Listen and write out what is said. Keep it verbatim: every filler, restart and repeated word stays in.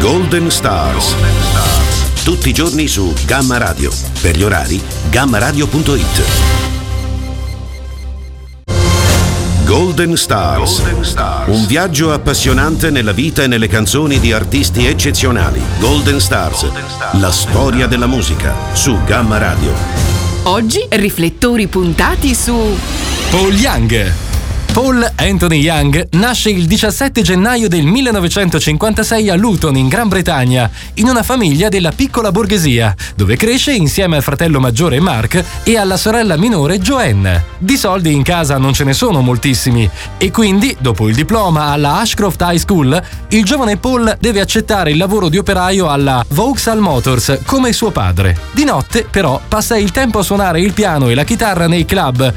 Golden Stars. Tutti i giorni su Gamma Radio. Per gli orari, gamma radio punto it. Golden Stars. Golden Stars. Un viaggio appassionante nella vita e nelle canzoni di artisti eccezionali. Golden Stars. Golden Stars. La storia della musica su Gamma Radio. Oggi riflettori puntati su Paul Young. Paul Anthony Young nasce il diciassette gennaio del millenovecentocinquantasei a Luton, in Gran Bretagna, in una famiglia della piccola borghesia, dove cresce insieme al fratello maggiore Mark e alla sorella minore Joanne. Di soldi in casa non ce ne sono moltissimi e quindi, dopo il diploma alla Ashcroft High School, il giovane Paul deve accettare il lavoro di operaio alla Vauxhall Motors come suo padre. Di notte, però, passa il tempo a suonare il piano e la chitarra nei club